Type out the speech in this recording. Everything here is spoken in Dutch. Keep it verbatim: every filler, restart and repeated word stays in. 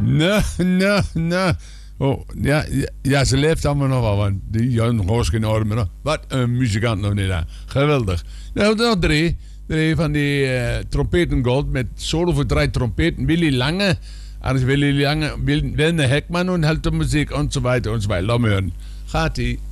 Nee, nee, nee. Oh, ja, ja, ja, ze leeft allemaal nog wel, want die Jan Rooskin hoorde me nog. Wat een muzikant nog niet aan. Geweldig. Nou, nog drie. Drie van die uh, trompetengold met solo voor drie trompeten. Willy Lange, anders Willy Lange, Wilne Heckmann und halt de muziek, enzovoort, enzovoort. Laat me horen. Gaat-ie.